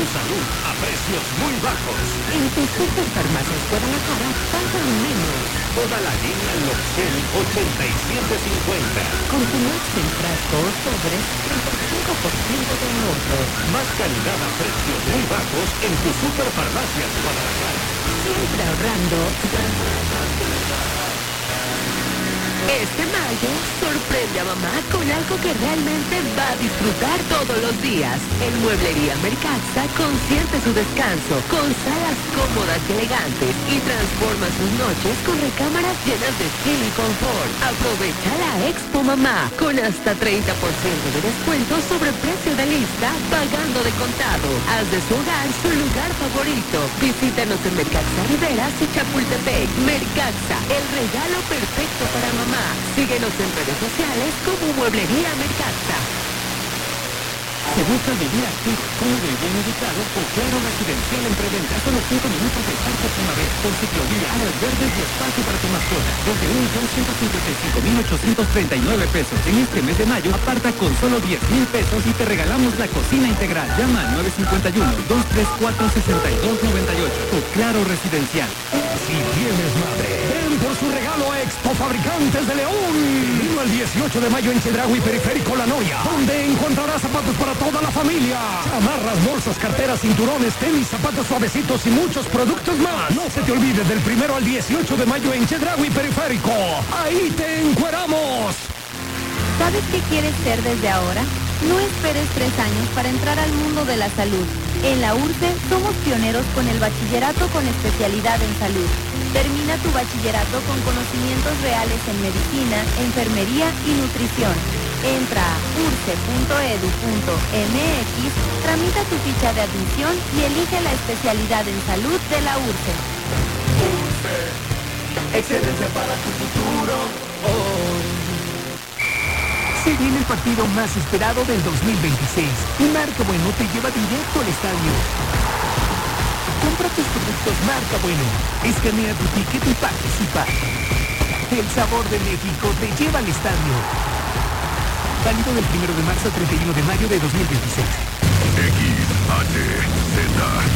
tu salud a precios muy bajos. En tus Superfarmacias Guadalajara pagan menos. Toda la línea Loxel 8750. Con tu Max en frasco o sobre 35% de ahorro. Más calidad a precios muy bajos en tu Superfarmacias Guadalajara. Siempre ahorrando. Este mayo, sorprende a mamá con algo que realmente va a disfrutar todos los días. En Mueblería Mercaxa consiente su descanso con salas cómodas y elegantes y transforma sus noches con recámaras llenas de estilo y confort. Aprovecha la Expo Mamá con hasta 30% de descuento sobre precio de lista, pagando de contado. Haz de su hogar su lugar favorito. Visítanos en Mercaxa Riberas y Chapultepec. Mercaxa, el regalo perfecto para mamá. Síguenos en redes sociales como Mueblería Mercaxa. ¿Se busca vivir activo, cómodo y bien ubicado? Con Claro Residencial en preventa, solo 5 minutos del Parque Primavera, con ciclovía, áreas verdes y espacio para tu mascota. Desde 1.155.839 pesos. En este mes de mayo, aparta con solo 10,000 pesos y te regalamos la cocina integral. Llama al 951-234-6298. Con Claro Residencial. Si tienes madre, ven por su regalo a Expo Fabricantes de León. Vino el 18 de mayo en Chedraui Periférico La Noria, donde encontrarás zapatos para toda la familia. Chamarras, bolsas, carteras, cinturones, tenis, zapatos suavecitos y muchos productos más. No se te olvide del 1 al 18 de mayo en Chedraui Periférico. Ahí te encueramos. ¿Sabes qué quieres ser desde ahora? No esperes 3 años para entrar al mundo de la salud. En la URCE somos pioneros con el bachillerato con especialidad en salud. Termina tu bachillerato con conocimientos reales en medicina, enfermería y nutrición. Entra a urce.edu.mx, tramita tu ficha de admisión y elige la especialidad en salud de la URCE. URCE, excelencia para tu futuro. Se viene el partido más esperado del 2026 y Marca Bueno te lleva directo al estadio. Compra tus productos Marca Bueno, escanea tu ticket y participa. El sabor de México te lleva al estadio. Válido del 1 de marzo al 31 de mayo de 2026. XHZ